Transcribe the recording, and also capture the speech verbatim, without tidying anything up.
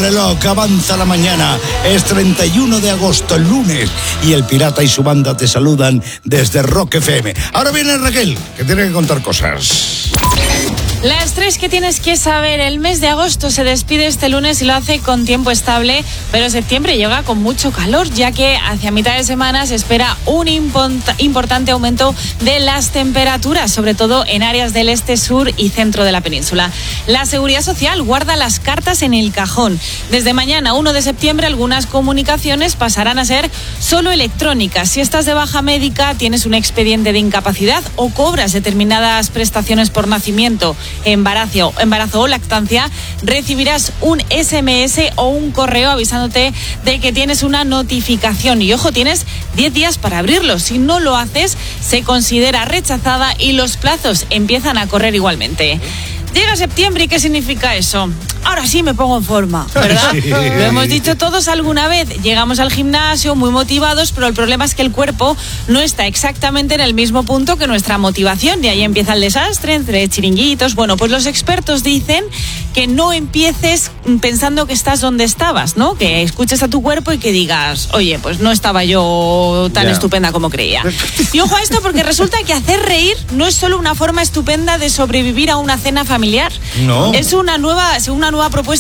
reloj, avanza la mañana. Es treinta y uno de agosto, el lunes, y el Pirata y su banda te saludan desde Rock F M. Ahora viene Raquel, que tiene que contar cosas. Las tres que tienes que saber. El mes de agosto se despide este lunes y lo hace con tiempo estable, pero septiembre llega con mucho calor, ya que hacia mitad de semana se espera un import- importante aumento de las temperaturas, sobre todo en áreas del este, sur y centro de la península. La Seguridad Social guarda las cartas en el cajón. Desde mañana, uno de septiembre, algunas comunicaciones pasarán a ser solo electrónicas. Si estás de baja médica, tienes un expediente de incapacidad o cobras determinadas prestaciones por nacimiento, embarazo, embarazo o lactancia, recibirás un ese eme ese o un correo avisándote de que tienes una notificación. Y ojo, tienes diez días para abrirlo. Si no lo haces, se considera rechazada y los plazos empiezan a correr igualmente. Llega septiembre, ¿y qué significa eso? Ahora sí me pongo en forma, ¿verdad? Sí. Lo hemos dicho todos alguna vez. Llegamos al gimnasio muy motivados, pero el problema es que el cuerpo no está exactamente en el mismo punto que nuestra motivación. Y ahí empieza el desastre entre chiringuitos. Bueno, pues los expertos dicen que no empieces pensando que estás donde estabas, ¿no? Que escuches a tu cuerpo y que digas, oye, pues no estaba yo tan yeah. estupenda como creía. Y ojo a esto, porque resulta que hacer reír no es solo una forma estupenda de sobrevivir a una cena familiar. No. Es una nueva, una nueva propuesta